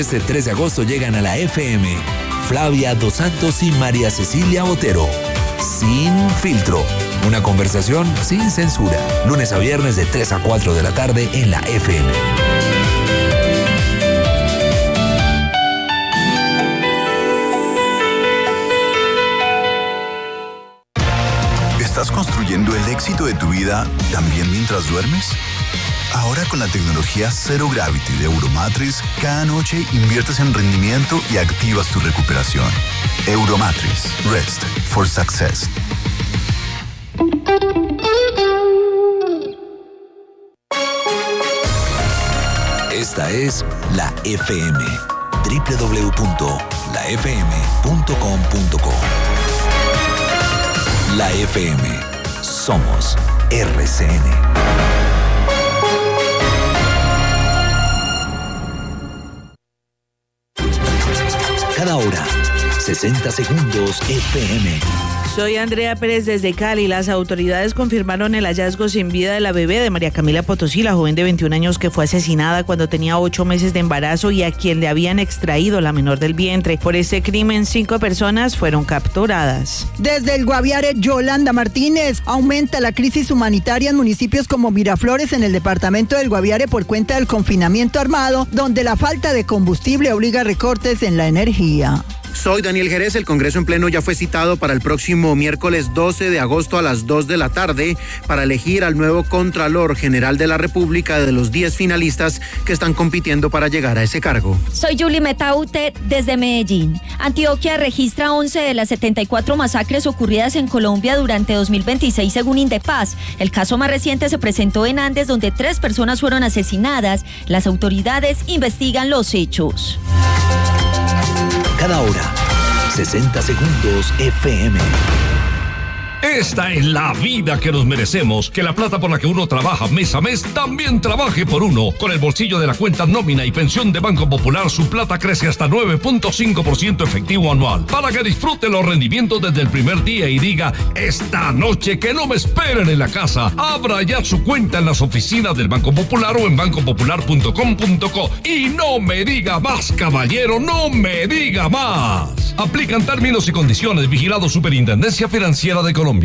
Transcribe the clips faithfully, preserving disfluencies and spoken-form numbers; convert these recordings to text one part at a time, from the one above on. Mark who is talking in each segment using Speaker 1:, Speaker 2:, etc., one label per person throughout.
Speaker 1: Este tres de agosto llegan a la F M Flavia Dos Santos y María Cecilia Otero. Sin filtro. Una conversación sin censura. Lunes a viernes de tres a cuatro de la tarde en la F M.
Speaker 2: ¿Estás construyendo el éxito de tu vida también mientras duermes? Ahora con la tecnología Zero Gravity de Euromatrix, cada noche inviertes en rendimiento y activas tu recuperación. Euromatrix. Rest for Success.
Speaker 1: Esta es la F M. doble u doble u doble u punto la f m punto com punto co. La F M. Somos R C N. Cada hora, sesenta segundos F M.
Speaker 3: Soy Andrea Pérez desde Cali. Las autoridades confirmaron el hallazgo sin vida de la bebé de María Camila Potosí, la joven de veintiún años que fue asesinada cuando tenía ocho meses de embarazo y a quien le habían extraído la menor del vientre. Por ese crimen, cinco personas fueron capturadas.
Speaker 4: Desde el Guaviare, Yolanda Martínez. Aumenta la crisis humanitaria en municipios como Miraflores, en el departamento del Guaviare, por cuenta del confinamiento armado, donde la falta de combustible obliga a recortes en la energía.
Speaker 5: Soy Daniel Jerez. El Congreso en Pleno ya fue citado para el próximo miércoles doce de agosto a las dos de la tarde para elegir al nuevo Contralor General de la República de los diez finalistas que están compitiendo para llegar a ese cargo.
Speaker 6: Soy Julie Metaute desde Medellín. Antioquia registra once de las setenta y cuatro masacres ocurridas en Colombia durante dos mil veintiséis según Indepaz. El caso más reciente se presentó en Andes, donde tres personas fueron asesinadas. Las autoridades investigan los hechos.
Speaker 1: Cada hora, sesenta segundos F M.
Speaker 7: Esta es la vida que nos merecemos, que la plata por la que uno trabaja mes a mes también trabaje por uno. Con el bolsillo de la cuenta nómina y pensión de Banco Popular, su plata crece hasta nueve punto cinco por ciento efectivo anual. Para que disfrute los rendimientos desde el primer día y diga, esta noche que no me esperen en la casa. Abra ya su cuenta en las oficinas del Banco Popular o en banco popular punto com punto co. Y no me diga más, caballero, no me diga más. Aplican términos y condiciones. Vigilado Superintendencia Financiera de Colombia.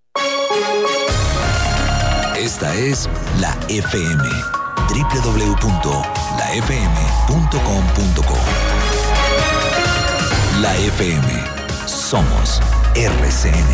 Speaker 1: Esta es la F M. doble u doble u doble u punto la f m punto com punto co. La F M. Somos R C N.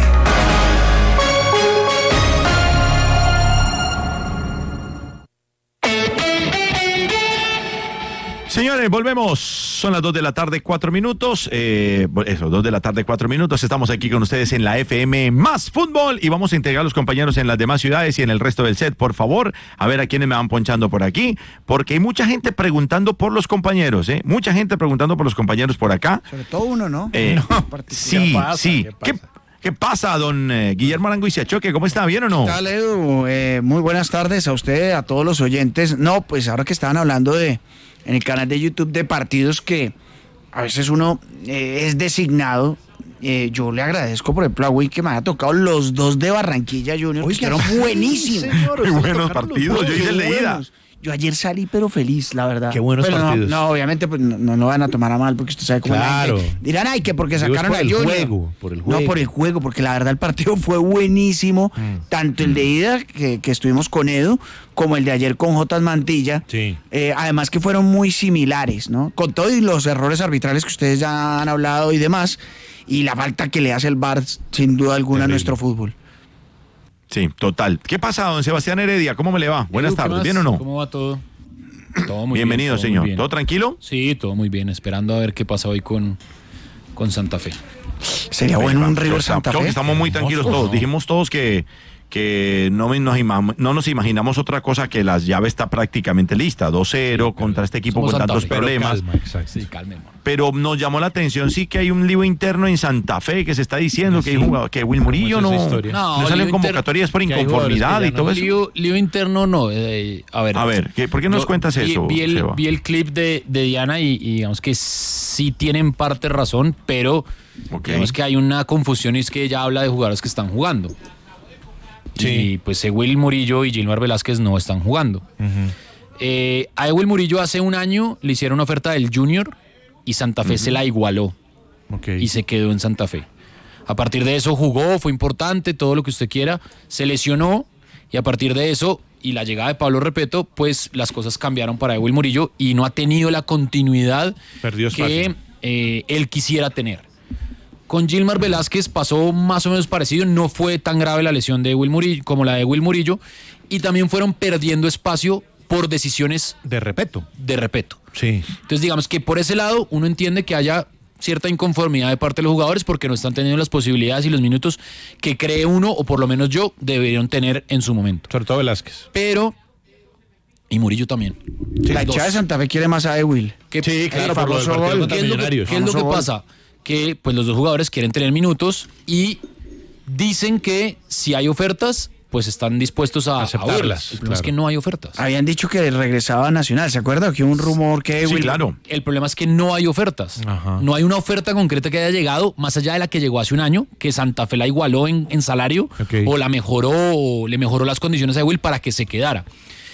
Speaker 8: Señores, volvemos. Son las dos de la tarde, cuatro minutos. Eh, eso, dos de la tarde, cuatro minutos. Estamos aquí con ustedes en la F M Más Fútbol y vamos a integrar a los compañeros en las demás ciudades y en el resto del set, por favor. A ver a quiénes me van ponchando por aquí, porque hay mucha gente preguntando por los compañeros, ¿eh? Mucha gente preguntando por los compañeros por acá.
Speaker 9: Sobre todo uno, ¿no?
Speaker 8: Eh,
Speaker 9: no
Speaker 8: sí,
Speaker 9: pasa,
Speaker 8: sí.
Speaker 9: ¿Qué
Speaker 8: pasa? ¿Qué, ¿Qué pasa, don eh, Guillermo Arango y Siachoque? ¿Cómo está? ¿Bien o no?
Speaker 9: ¿Qué tal, Edu? Eh, muy buenas tardes a usted, a todos los oyentes. No, pues ahora que estaban hablando de en el canal de YouTube de partidos que a veces uno eh, es designado, eh, yo le agradezco, por ejemplo, a Win que me haya tocado los dos de Barranquilla Junior, que fueron buenísimos.
Speaker 8: Muy buenos partidos, yo hice el de ida.
Speaker 9: Yo ayer salí pero feliz, la verdad.
Speaker 10: Qué buenos
Speaker 9: pero
Speaker 10: partidos.
Speaker 9: No, no, obviamente pues no, no lo van a tomar a mal porque usted sabe cómo
Speaker 10: claro.
Speaker 9: la gente dirán, ay, que porque sacaron
Speaker 10: por
Speaker 9: a
Speaker 10: el
Speaker 9: Junior.
Speaker 10: Juego, por el juego.
Speaker 9: No, por el juego, porque la verdad el partido fue buenísimo, mm. tanto el de ida que, que estuvimos con Edu, como el de ayer con Jotas Mantilla.
Speaker 10: Sí.
Speaker 9: Eh, además que fueron muy similares, ¿no? Con todos los errores arbitrales que ustedes ya han hablado y demás, y la falta que le hace el V A R sin duda alguna a nuestro fútbol.
Speaker 8: Sí, total. ¿Qué pasa, don Sebastián Heredia? ¿Cómo me le va? Buenas tardes, ¿bien o no?
Speaker 11: ¿Cómo va todo? Todo muy
Speaker 8: Bienvenido,
Speaker 11: bien, todo
Speaker 8: señor.
Speaker 11: muy bien.
Speaker 8: ¿Todo tranquilo?
Speaker 11: Sí, todo muy bien. Esperando a ver qué pasa hoy con, con Santa Fe.
Speaker 9: Sería bueno un River Santa Fe.
Speaker 8: Creo que estamos muy tranquilos todos. No. Dijimos todos que, que no, nos ima- no nos imaginamos otra cosa que la llave está prácticamente lista. dos cero sí, contra este equipo con tantos Fe, problemas.
Speaker 11: Calma, exacto. Sí, calmemos.
Speaker 8: Pero nos llamó la atención sí que hay un lío interno en Santa Fe que se está diciendo sí. que, hay jugador, que Will Murillo no, no, no sale en convocatorias por inconformidad y todo
Speaker 11: no,
Speaker 8: eso.
Speaker 11: Lío, lío interno no. Eh, a ver,
Speaker 8: a ver ¿qué, ¿por qué nos cuentas
Speaker 11: vi,
Speaker 8: eso?
Speaker 11: Vi el, vi el clip de, de Diana y, y digamos que sí tienen parte razón, pero okay. digamos que hay una confusión y es que ella habla de jugadores que están jugando. Sí. Y pues Will Murillo y Gilmar Velázquez no están jugando. Uh-huh. Eh, a Ewell Murillo hace un año le hicieron una oferta del Junior y Santa Fe uh-huh. se la igualó okay. y se quedó en Santa Fe. A partir de eso jugó, fue importante, todo lo que usted quiera, se lesionó y a partir de eso y la llegada de Pablo Repeto, pues las cosas cambiaron para Ewell Murillo y no ha tenido la continuidad que eh, él quisiera tener. Con Gilmar Velázquez pasó más o menos parecido, no fue tan grave la lesión de Ewell Murillo como la de Ewell Murillo y también fueron perdiendo espacio por decisiones
Speaker 10: de Repeto.
Speaker 11: De Repeto.
Speaker 10: Sí.
Speaker 11: Entonces digamos que por ese lado uno entiende que haya cierta inconformidad de parte de los jugadores porque no están teniendo las posibilidades y los minutos que cree uno, o por lo menos yo, deberían tener en su momento.
Speaker 10: Sobre todo Velázquez.
Speaker 11: Pero, y Murillo también.
Speaker 9: Sí, la hinchada de Santa Fe quiere más a Ewell.
Speaker 10: Sí, claro, por
Speaker 11: lo
Speaker 10: gol.
Speaker 11: ¿Qué es lo que, ¿qué es lo que pasa? Que pues los dos jugadores quieren tener minutos y dicen que si hay ofertas, pues están dispuestos a aceptarlas. El problema claro. es que no hay ofertas.
Speaker 9: Habían dicho que regresaba a Nacional, ¿se acuerda? Que hubo un rumor que...
Speaker 11: Sí, claro. El problema es que no hay ofertas. Ajá. No hay una oferta concreta que haya llegado, más allá de la que llegó hace un año, que Santa Fe la igualó en, en salario, okay. o la mejoró, o le mejoró las condiciones a Ewell para que se quedara.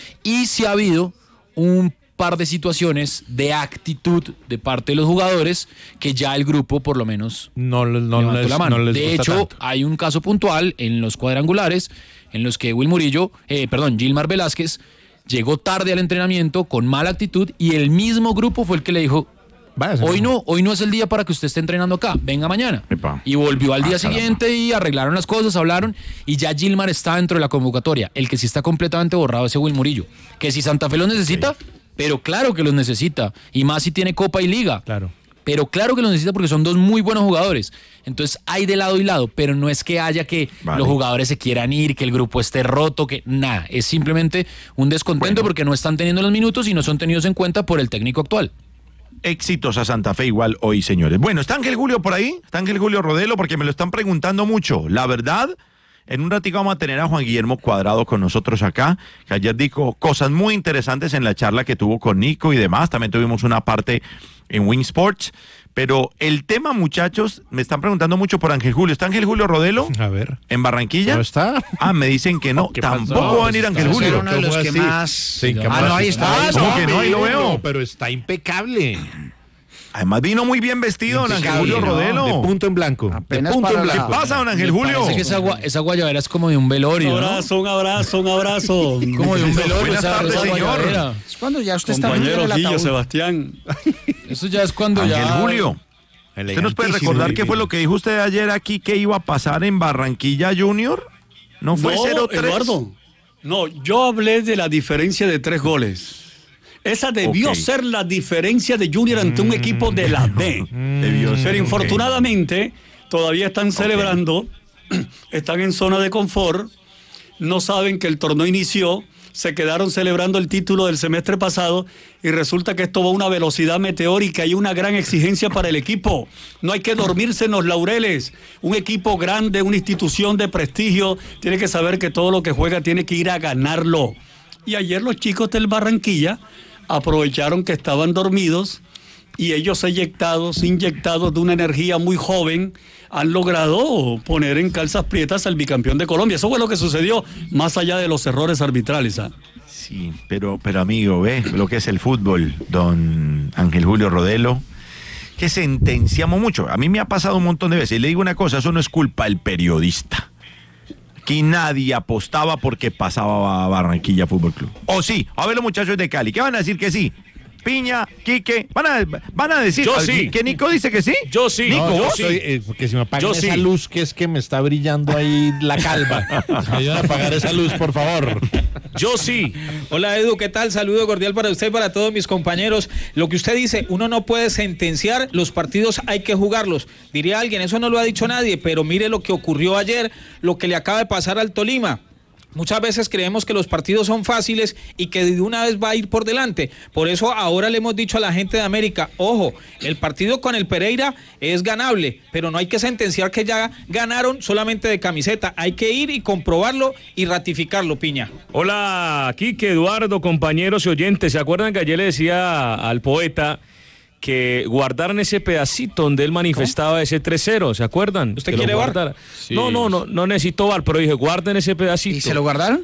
Speaker 11: Y sí ha habido un par de situaciones de actitud de parte de los jugadores que ya el grupo por lo menos
Speaker 10: no, no
Speaker 11: levantó
Speaker 10: les,
Speaker 11: la mano.
Speaker 10: No les
Speaker 11: de hecho,
Speaker 10: tanto.
Speaker 11: Hay un caso puntual en los cuadrangulares en los que Ewell Murillo, eh, perdón, Gilmar Velázquez llegó tarde al entrenamiento con mala actitud y el mismo grupo fue el que le dijo: Vaya, hoy no, hoy no es el día para que usted esté entrenando acá, venga mañana. Epa. Y volvió al día ah, siguiente y arreglaron las cosas, hablaron y ya Gilmar está dentro de la convocatoria. El que sí está completamente borrado es Ewell Murillo, que si Santa Fe lo necesita, okay. pero claro que los necesita, y más si tiene Copa y Liga.
Speaker 10: Claro.
Speaker 11: Pero claro que los necesita porque son dos muy buenos jugadores. Entonces hay de lado y lado, pero no es que haya que vale. los jugadores se quieran ir, que el grupo esté roto, que nada. Es simplemente un descontento bueno. porque no están teniendo los minutos y no son tenidos en cuenta por el técnico actual.
Speaker 8: Éxitos a Santa Fe igual hoy, señores. Bueno, ¿está Ángel Julio por ahí? ¿Está Ángel Julio Rodelo? Porque me lo están preguntando mucho. La verdad, en un ratito vamos a tener a Juan Guillermo Cuadrado con nosotros acá, que ayer dijo cosas muy interesantes en la charla que tuvo con Nico y demás. También tuvimos una parte en Win Sports. Pero el tema, muchachos, me están preguntando mucho por Ángel Julio. ¿Está Ángel Julio Rodelo?
Speaker 10: A ver.
Speaker 8: ¿En Barranquilla?
Speaker 10: ¿No está?
Speaker 8: Ah, me dicen que no. Tampoco no, va a venir
Speaker 10: pues
Speaker 8: Ángel Julio.
Speaker 9: Uno de los que más...
Speaker 10: Sí,
Speaker 9: ah, no, ahí está.
Speaker 10: Ah,
Speaker 8: ¿Cómo que no? Ahí lo veo.
Speaker 10: No, pero está impecable.
Speaker 8: Además vino muy bien vestido don Ángel Julio Rodelo.
Speaker 10: De punto en blanco.
Speaker 9: Apenas
Speaker 10: de punto en blanco.
Speaker 8: ¿Qué pasa, don Ángel Julio?
Speaker 11: Parece que esa, gua, esa guayabera es como de un velorio,
Speaker 12: Un abrazo,
Speaker 11: ¿no?
Speaker 12: un abrazo, un abrazo.
Speaker 11: Como de un velorio.
Speaker 8: Buenas
Speaker 11: esa,
Speaker 8: tardes,
Speaker 11: esa
Speaker 8: señor.
Speaker 9: Es cuando ya usted está...
Speaker 12: Compañero Guillo, Sebastián.
Speaker 11: Eso ya es cuando
Speaker 8: Ángel
Speaker 11: ya...
Speaker 8: Julio. ¿Usted nos puede recordar qué fue lo que dijo usted ayer aquí que iba a pasar en Barranquilla Junior? ¿No fue
Speaker 12: no,
Speaker 8: cero tres?
Speaker 12: Eduardo, no, yo hablé de la diferencia de tres goles. Esa debió okay. ser la diferencia de Junior ante un equipo de la D.
Speaker 8: Debió ser,
Speaker 12: Pero infortunadamente okay. todavía están celebrando, okay. están en zona de confort, no saben que el torneo inició, se quedaron celebrando el título del semestre pasado y resulta que esto va a una velocidad meteórica y una gran exigencia para el equipo. No hay que dormirse en los laureles. Un equipo grande, una institución de prestigio, tiene que saber que todo lo que juega tiene que ir a ganarlo. Y ayer los chicos del Barranquilla aprovecharon que estaban dormidos y ellos inyectados, inyectados de una energía muy joven, han logrado poner en calzas prietas al bicampeón de Colombia. Eso fue lo que sucedió, más allá de los errores arbitrales. ¿eh?
Speaker 8: Sí, pero, pero amigo, ve lo que es el fútbol, don Ángel Julio Rodelo, que sentenciamos mucho. A mí me ha pasado un montón de veces. Y le digo una cosa, eso no es culpa del periodista. Aquí nadie apostaba porque pasaba a Barranquilla Fútbol Club. O sí, a ver los muchachos de Cali, ¿qué van a decir que sí? Piña, Quique, van a, van a decir
Speaker 12: yo sí.
Speaker 8: que Nico dice que sí.
Speaker 12: Yo sí.
Speaker 10: Nico,
Speaker 12: no, yo
Speaker 10: sí. Soy, eh, porque si me apagan
Speaker 12: yo
Speaker 10: esa
Speaker 12: sí.
Speaker 10: luz que es que me está brillando ahí la calva. Me ayudan a apagar esa luz, por favor.
Speaker 12: Yo sí.
Speaker 13: Hola Edu, ¿qué tal? Saludo cordial para usted y para todos mis compañeros. Lo que usted dice, uno no puede sentenciar, los partidos hay que jugarlos. Diría alguien, eso no lo ha dicho nadie, pero mire lo que ocurrió ayer, lo que le acaba de pasar al Tolima. Muchas veces creemos que los partidos son fáciles y que de una vez va a ir por delante. Por eso ahora le hemos dicho a la gente de América, ojo, el partido con el Pereira es ganable, pero no hay que sentenciar que ya ganaron solamente de camiseta. Hay que ir y comprobarlo y ratificarlo, Piña.
Speaker 14: Hola, Quique, Eduardo, compañeros y oyentes. ¿Se acuerdan que ayer le decía al poeta que guardaran ese pedacito donde él manifestaba ¿Cómo? ese tres cero? ¿Se acuerdan?
Speaker 13: ¿Usted
Speaker 14: que
Speaker 13: quiere bar?
Speaker 14: Sí. No, no, no, no necesito bar, pero dije, guarden ese pedacito.
Speaker 9: ¿Y se lo guardaron?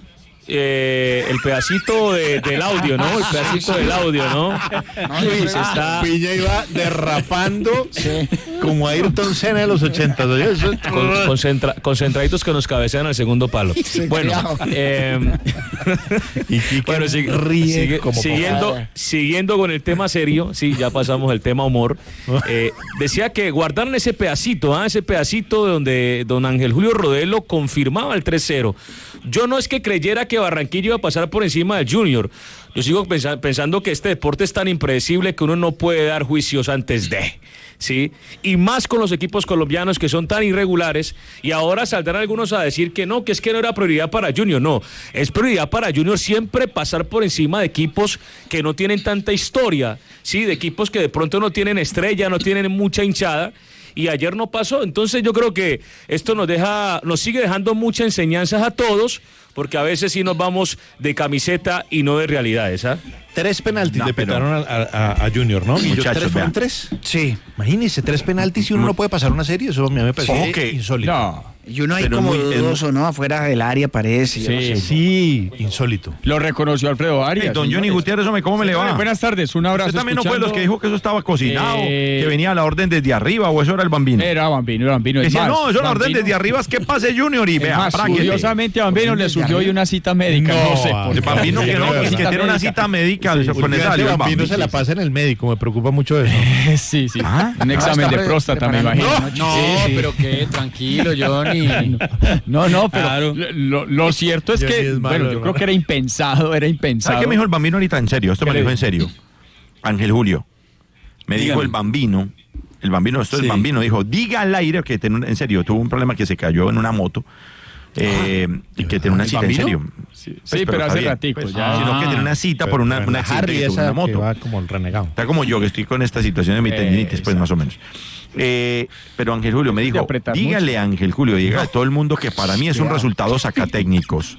Speaker 14: Eh, el pedacito de, del audio, ¿no? El pedacito del audio, ¿no?
Speaker 10: Luis, está... Piña iba derrapando sí. como Ayrton Senna de los ochentas.
Speaker 14: Con, concentra, concentraditos que nos cabecean al segundo palo. Sí, bueno, eh,
Speaker 10: y
Speaker 14: bueno sigue, ríe sigue, como siguiendo, siguiendo con el tema serio, sí, ya pasamos el tema humor. Eh, decía que guardaron ese pedacito, ¿ah? ese pedacito de donde don Ángel Julio Rodelo confirmaba el tres cero. Yo no es que creyera que Barranquilla iba a pasar por encima del Junior. Yo sigo pensa- pensando que este deporte es tan impredecible que uno no puede dar juicios antes de, ¿sí? Y más con los equipos colombianos que son tan irregulares, y ahora saldrán algunos a decir que no, que es que no era prioridad para Junior. No, es prioridad para Junior siempre pasar por encima de equipos que no tienen tanta historia, ¿sí? De equipos que de pronto no tienen estrella, no tienen mucha hinchada. Y ayer no pasó, entonces yo creo que esto nos deja, nos sigue dejando muchas enseñanzas a todos, porque a veces sí nos vamos de camiseta y no de realidades, ¿ah?
Speaker 10: Tres penaltis no, le petaron a, a, a Junior, ¿no? ¿Y tres fueron tres?
Speaker 9: Sí.
Speaker 10: Imagínese, tres penaltis y uno no puede pasar una serie, eso a mí me parece
Speaker 9: okay.
Speaker 10: insólito.
Speaker 9: No. Y uno ahí pero como muy, dudoso, ¿no? Afuera del área parece.
Speaker 10: Sí, no sé. sí, insólito.
Speaker 15: Lo reconoció Alfredo Arias.
Speaker 8: Hey, don Johnny Gutiérrez, hombre, ¿cómo me le va?
Speaker 15: Buenas tardes, un abrazo.
Speaker 8: Usted también
Speaker 15: escuchando...
Speaker 8: no fue de los que dijo que eso estaba cocinado,
Speaker 15: eh...
Speaker 8: que venía a la orden desde arriba, o eso era el Bambino.
Speaker 15: Era Bambino, era Bambino.
Speaker 8: Decía, no, eso era la orden desde arriba, es que pase Junior y vea,
Speaker 15: más, curiosamente a Bambino le surgió hoy una cita médica. No, no sé por
Speaker 8: qué. Bambino que no, que tiene una cita médica.
Speaker 10: Con el Bambino se la pasa en el médico, me preocupa mucho eso.
Speaker 15: Sí, sí. Un examen de próstata, me imagino.
Speaker 11: No, pero qué, tranquilo, Johnny.
Speaker 15: No, no, pero claro. lo, lo cierto es que, es malo, bueno, yo creo que era impensado, era impensado.
Speaker 8: ¿Sabes qué me dijo el Bambino ahorita en serio? Esto me lo dijo en serio. Ángel Julio. Me Dígame. dijo el Bambino, el Bambino, esto es sí. el Bambino, dijo, diga al aire que ten, en serio, tuvo un problema que se cayó en una moto. Eh, ah, y que tiene una cita en serio.
Speaker 15: Sí, pues, sí pero, pero hace ratico pues, ya.
Speaker 8: Sino que tiene una cita por una, una
Speaker 10: Harry
Speaker 8: que
Speaker 10: esa
Speaker 8: una moto.
Speaker 10: Que va como el renegado.
Speaker 8: Está como yo, que estoy con esta situación de mi tendinitis, pues más o menos. Eh, pero Ángel Julio me dijo, dígale mucho. Ángel Julio, dígale no. a todo el mundo que para mí es un resultado sacatécnicos.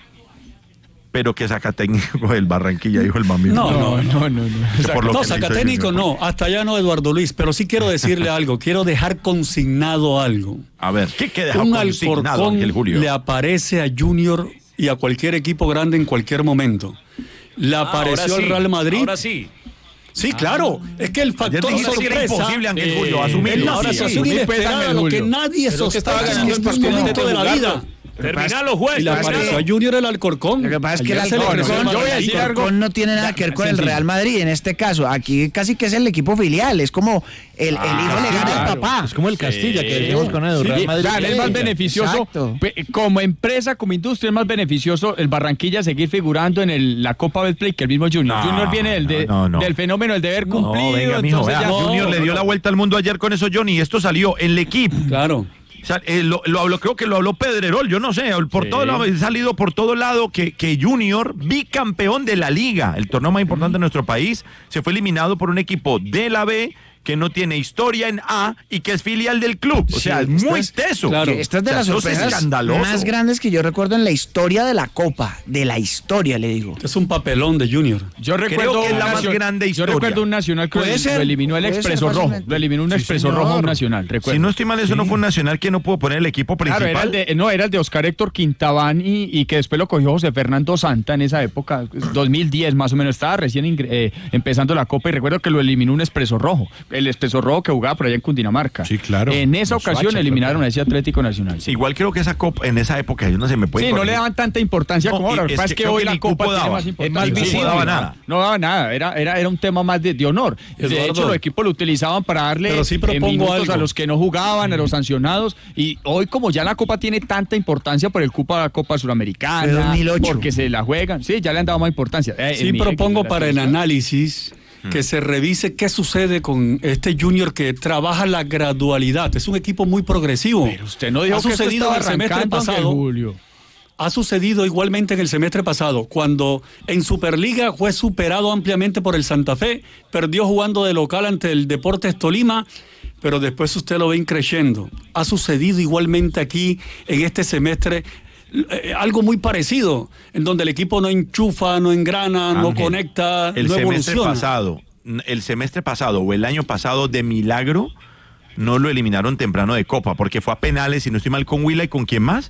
Speaker 8: Pero que sacatécnico del Barranquilla, dijo el Bambino.
Speaker 12: No, no, no, no. No,
Speaker 8: no.
Speaker 12: no sacatécnico no, hasta allá no, Eduardo Luis, pero sí quiero decirle algo, quiero dejar consignado algo.
Speaker 8: A ver, ¿qué queda
Speaker 12: un
Speaker 8: consignado, Ángel Julio?
Speaker 12: Le aparece a Junior y a cualquier equipo grande en cualquier momento. Le apareció al
Speaker 14: sí,
Speaker 12: Real Madrid.
Speaker 14: Ahora sí.
Speaker 12: Sí, claro, es que el factor sorpresa
Speaker 8: era imposible, Ángel Julio, eh,
Speaker 12: asumirlo. Es una situación inesperada, lo que nadie sospecha en este momento de la vida.
Speaker 14: Terminar los jueces.
Speaker 12: Y le apareció a Junior el Alcorcón.
Speaker 9: Lo que pasa es que el Alcorcón, yo voy a decir algo, no tiene nada que ver con el Real Madrid en este caso. Aquí casi que es el equipo filial, es como el, el hijo ah, le gana claro. al papá.
Speaker 10: Es como el Castilla sí. que decimos con el Real Madrid.
Speaker 15: Claro, es más beneficioso. Exacto. Como empresa, como industria, es más beneficioso el Barranquilla seguir figurando en el, la Copa Betplay que el mismo Junior. No, Junior viene del, de, no, no. del fenómeno, el deber no, cumplido.
Speaker 8: Venga, mijo, vea, ya, Junior le dio la vuelta al mundo ayer con eso, Johnny, y esto salió en el equipo.
Speaker 12: Claro.
Speaker 8: O sea, eh, lo, lo habló, creo que lo habló Pedrerol, yo no sé, por sí. todo lado, ha salido por todo lado que, que Junior, bicampeón de la Liga, el torneo más importante mm. de nuestro país, se fue eliminado por un equipo de la B que no tiene historia en A y que es filial del club. O sea, sí, es muy es, teso.
Speaker 9: Claro. Esta es de o sea, las sorpresas más grandes que yo recuerdo en la historia de la Copa. De la historia, le digo.
Speaker 12: Es un papelón de Junior.
Speaker 15: Yo recuerdo
Speaker 8: que es la más grande historia.
Speaker 15: Yo recuerdo un Nacional que lo eliminó el Expreso Rojo. Lo eliminó un sí, Expreso señor. Rojo un Nacional, recuerdo.
Speaker 8: Si no estoy mal, eso sí. no fue un Nacional que no pudo poner el equipo principal.
Speaker 15: Claro, era el de, no, era el de Oscar Héctor Quintabán y, y que después lo cogió José Fernando Santa en esa época, dos mil diez más o menos. Estaba recién eh, empezando la Copa y recuerdo que lo eliminó un Expreso Rojo. El Expreso Rojo que jugaba por allá en Cundinamarca.
Speaker 10: Sí, claro.
Speaker 15: En esa
Speaker 10: Los
Speaker 15: ocasión
Speaker 10: Suacha,
Speaker 15: eliminaron a ese Atlético Nacional.
Speaker 8: Sí. Igual creo que esa copa, en esa época, yo no sé, me puede.
Speaker 15: Sí, corregir. No le daban tanta importancia no, como ahora. Lo que pasa es que, que hoy la copa tiene más importancia.
Speaker 8: No, no daba nada.
Speaker 15: No daba nada. Era, era, era un tema más de, de honor. Eduardo. De hecho, los equipos lo utilizaban para darle
Speaker 12: sí
Speaker 15: eh, minutos
Speaker 12: algo.
Speaker 15: a los que no jugaban, a los sancionados. Y hoy, como ya la copa tiene tanta importancia por el Copa, la Copa Suramericana,
Speaker 9: dos mil ocho.
Speaker 15: Porque se la juegan. Sí, ya le han dado más importancia.
Speaker 12: Eh, sí, propongo para el análisis que se revise qué sucede con este Junior que trabaja la gradualidad. Es un equipo muy progresivo.
Speaker 15: Pero usted no dijo
Speaker 12: ha
Speaker 15: que
Speaker 12: sucedido en el semestre pasado.
Speaker 15: Julio.
Speaker 12: Ha sucedido igualmente en el semestre pasado, cuando en Superliga fue superado ampliamente por el Santa Fe, perdió jugando de local ante el Deportes Tolima, pero después usted lo ve increciendo. Ha sucedido igualmente aquí en este semestre Eh, algo muy parecido, en donde el equipo no enchufa, no engrana, Ángel, no conecta,
Speaker 8: el
Speaker 12: no
Speaker 8: semestre
Speaker 12: evoluciona.
Speaker 8: pasado, el semestre pasado o el año pasado de milagro no lo eliminaron temprano de Copa, porque fue a penales, si no estoy mal, con Huila y con quién más,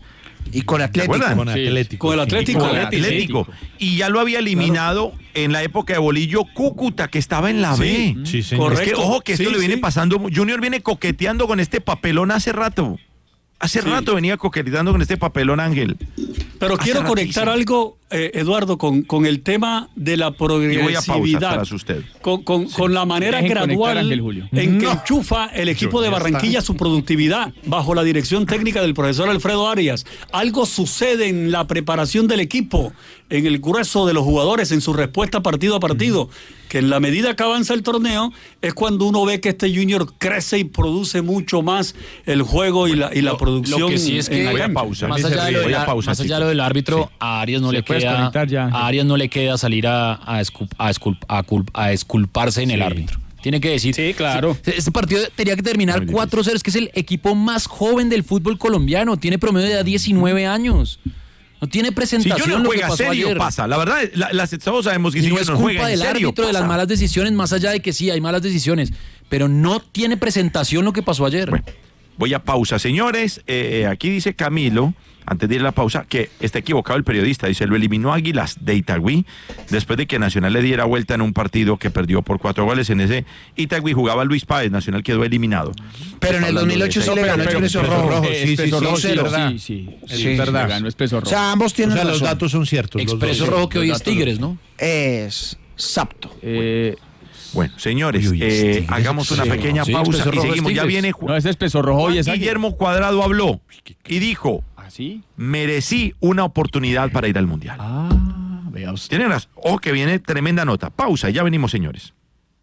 Speaker 9: Y con Atlético.
Speaker 10: Con
Speaker 12: Sí,
Speaker 10: Atlético.
Speaker 12: con el Atlético.
Speaker 8: Con el Atlético. Y ya lo había eliminado claro. en la época de Bolillo Cúcuta, que estaba en la
Speaker 10: sí,
Speaker 8: B.
Speaker 10: Sí, señor.
Speaker 8: Correcto. Es que, ojo, que esto
Speaker 12: sí,
Speaker 8: le viene
Speaker 12: sí.
Speaker 8: pasando. Junior viene coqueteando con este papelón hace rato. Hace sí. rato venía coqueteando con este papelón, Ángel.
Speaker 12: Pero
Speaker 8: hace
Speaker 12: quiero
Speaker 8: ratísimo.
Speaker 12: conectar algo, eh, Eduardo, con, con el tema de la progresividad.
Speaker 8: Y voy a pausar tras usted.
Speaker 12: Con, con,
Speaker 15: sí.
Speaker 12: con la manera
Speaker 15: Dejen
Speaker 12: gradual
Speaker 15: Ángel Julio.
Speaker 12: en que
Speaker 10: No.
Speaker 12: enchufa el equipo
Speaker 10: Yo,
Speaker 12: de Barranquilla
Speaker 10: está.
Speaker 12: su productividad bajo la dirección técnica del profesor Alfredo Arias. Algo sucede en la preparación del equipo, en el grueso de los jugadores, en su respuesta partido a partido, que en la medida que avanza el torneo es cuando uno ve que este Junior crece y produce mucho más el juego y la, y la
Speaker 11: Lo-
Speaker 12: producción.
Speaker 11: Lo que sí es que
Speaker 12: en la cancha.
Speaker 8: pausa.
Speaker 11: más allá, de lo,
Speaker 8: Voy a
Speaker 11: del-
Speaker 8: pausa,
Speaker 11: más allá
Speaker 8: chicos.
Speaker 11: de lo del árbitro,
Speaker 8: Sí.
Speaker 11: a Arias no
Speaker 15: Se
Speaker 11: le
Speaker 15: puede
Speaker 11: queda
Speaker 15: desconectar ya.
Speaker 11: a Arias no le queda salir a, a, escu- a, escul- a cul- a esculparse en el árbitro. Tiene que decir.
Speaker 13: Sí, claro.
Speaker 11: Este partido tenía que terminar cuatro cero, es que es el equipo más joven del fútbol colombiano, tiene promedio de edad diecinueve años. No tiene
Speaker 8: Si
Speaker 11: presentación
Speaker 8: Junior
Speaker 11: lo que
Speaker 8: juega
Speaker 11: pasó
Speaker 8: serio,
Speaker 11: ayer.
Speaker 8: pasa. La verdad, la, las, todos sabemos que
Speaker 11: Y
Speaker 8: si
Speaker 11: no
Speaker 8: Junior
Speaker 11: es
Speaker 8: no
Speaker 11: culpa
Speaker 8: juega en
Speaker 11: del
Speaker 8: serio,
Speaker 11: árbitro de las
Speaker 8: pasa.
Speaker 11: malas decisiones, más allá de que sí, hay malas decisiones, pero no tiene presentación lo que pasó ayer.
Speaker 8: Bueno, voy a pausa, señores. Eh, aquí dice Camilo, antes de ir a la pausa, que está equivocado el periodista. Dice, lo eliminó Águilas de Itagüí después de que Nacional le diera vuelta en un partido que perdió por cuatro goles. En ese Itagüí jugaba Luis Páez, Nacional quedó eliminado.
Speaker 9: Pero en el dos mil ocho sí le ganó Expreso Rojo.
Speaker 10: Sí, sí, sí,
Speaker 15: Rojo,
Speaker 10: sí,
Speaker 15: sí,
Speaker 10: verdad.
Speaker 15: sí, sí,
Speaker 10: Sí,
Speaker 15: es verdad.
Speaker 10: sí.
Speaker 15: Ganó Espeso
Speaker 9: O
Speaker 15: Rojo.
Speaker 9: sea, ambos
Speaker 10: O
Speaker 9: tienen
Speaker 10: sea, los
Speaker 9: razón.
Speaker 10: datos son ciertos. los
Speaker 11: Expreso
Speaker 10: dos.
Speaker 11: Rojo que hoy
Speaker 15: los
Speaker 11: es
Speaker 15: datos.
Speaker 11: Tigres, ¿no?
Speaker 9: Es Sapto.
Speaker 15: Eh,
Speaker 8: Bueno, señores,
Speaker 10: Uy, uy,
Speaker 8: eh,
Speaker 10: este,
Speaker 8: hagamos una
Speaker 10: sí,
Speaker 8: pequeña
Speaker 11: sí,
Speaker 8: pausa
Speaker 11: Expreso
Speaker 8: y
Speaker 11: Rojo es
Speaker 8: seguimos. Ya
Speaker 11: Tigres.
Speaker 8: viene
Speaker 15: no, ese es Espeso Rojo y
Speaker 8: Juan
Speaker 15: es Águila.
Speaker 8: Guillermo Cuadrado habló y dijo,
Speaker 15: ¿Ah, sí?
Speaker 8: merecí una oportunidad para ir al Mundial.
Speaker 15: Ah, vea usted.
Speaker 8: Tienen razón. Ojo que viene tremenda nota. Pausa, ya venimos, señores.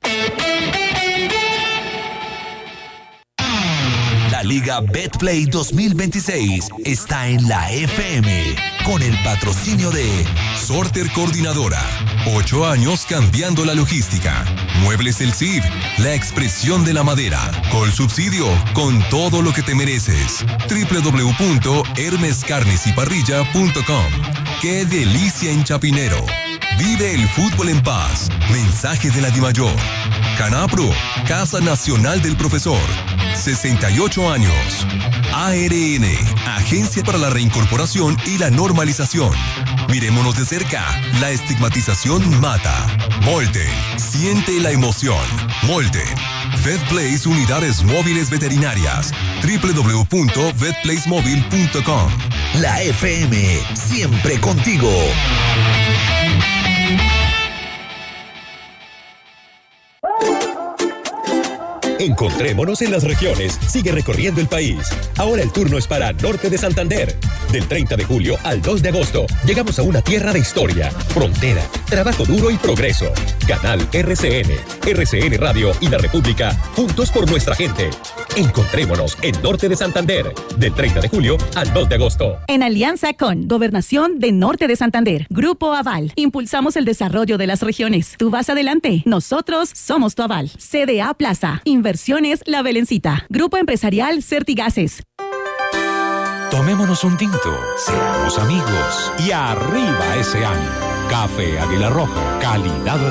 Speaker 1: La Liga Betplay dos mil veintiséis está en la F M con el patrocinio de
Speaker 16: Sorter Coordinadora. Ocho años cambiando la logística. Muebles El Cid, la expresión de la madera. Col Subsidio, con todo lo que te mereces. doble u doble u doble u punto hermes carnes y parrilla punto com. ¡Qué delicia en Chapinero! Vive el fútbol en paz. Mensaje de la Dimayor. Canapro, Casa Nacional del Profesor. sesenta y ocho años. A R N, Agencia para la Reincorporación y la Normalización. Miremonos de cerca, la estigmatización mata. Molten, siente la emoción. Molten. VetPlace Unidades Móviles Veterinarias. doble u doble u doble u punto vet place móvil punto com.
Speaker 1: la F M, siempre contigo.
Speaker 17: Encontrémonos en las regiones. Sigue recorriendo el país. Ahora el turno es para Norte de Santander. Del treinta de julio al dos de agosto, llegamos a una tierra de historia, frontera, trabajo duro y progreso. Canal R C N, R C N Radio y La República, juntos por nuestra gente. Encontrémonos en Norte de Santander. Del treinta de julio al dos de agosto.
Speaker 18: En alianza con Gobernación de Norte de Santander, Grupo Aval, impulsamos el desarrollo de las regiones. Tú vas adelante, nosotros somos tu aval. C D A Plaza, Inversiones La Belencita, Grupo Empresarial Certigases.
Speaker 19: Tomémonos un tinto, seamos amigos y arriba ese ánimo. Café Águila Roja, calidad